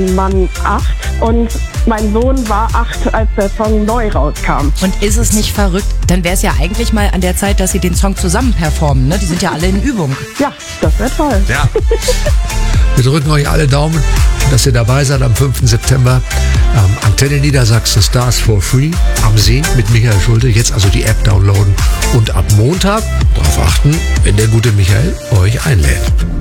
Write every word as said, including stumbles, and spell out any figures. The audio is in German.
Mann acht und mein Sohn war acht, als der Song neu rauskam. Und ist es nicht verrückt? Dann wäre es ja eigentlich mal an der Zeit, dass sie den Song zusammen performen, ne? Die sind ja alle in Übung. Ja, das wäre toll. Ja. Wir drücken euch alle Daumen, dass ihr dabei seid am fünften September. Ähm, Antenne Niedersachsen Stars for Free am See mit Michael Schulte. Jetzt also die App downloaden und ab Montag darauf achten, wenn der gute Michael euch einlädt.